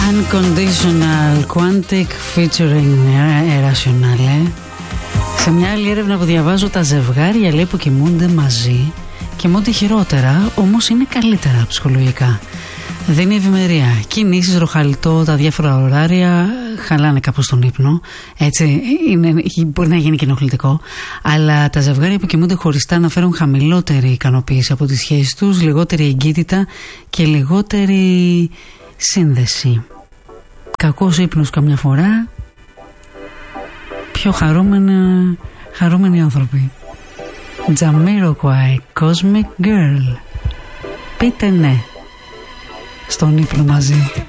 Unconditional Quantic featuring Irrationale. Σε μια άλλη έρευνα που διαβάζω, τα ζευγάρια λέει που κοιμούνται μαζί κοιμούνται χειρότερα, όμως είναι καλύτερα ψυχολογικά. Δεν είναι ευημερία. Κινήσεις, ροχαλιτό, τα διάφορα ωράρια χαλάνε κάπως τον ύπνο. Έτσι, μπορεί να γίνει και ενοχλητικό. Αλλά τα ζευγάρια που κοιμούνται χωριστά να φέρουν χαμηλότερη ικανοποίηση από τις σχέσεις τους, λιγότερη εγκύτητα και λιγότερη σύνδεση. Κακός ύπνος καμιά φορά, πιο χαρούμενοι άνθρωποι. Jamiroquai, Cosmic Girl. Πείτε ναι στον ύπνο μαζί.